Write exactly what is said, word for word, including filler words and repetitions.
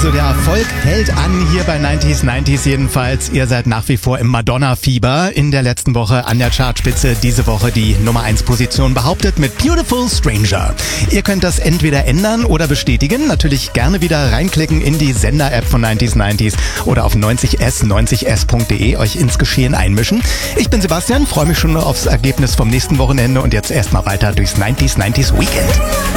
Also der Erfolg hält an hier bei neunzig neunzig jedenfalls. Ihr seid nach wie vor im Madonna-Fieber. In der letzten Woche an der Chartspitze, diese Woche die Nummer eins Position behauptet mit Beautiful Stranger. Ihr könnt das entweder ändern oder bestätigen. Natürlich gerne wieder reinklicken in die Sender-App von neunzig neunzig oder auf neunzig s neunzig s punkt de euch ins Geschehen einmischen. Ich bin Sebastian, freue mich schon aufs Ergebnis vom nächsten Wochenende und jetzt erstmal weiter durchs neunzig neunzig Weekend.